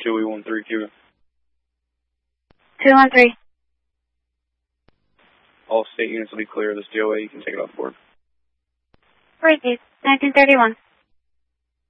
Joey 13 Cuba. 213. All state units will be clear of this DOA. You can take it off board. Great, 1931.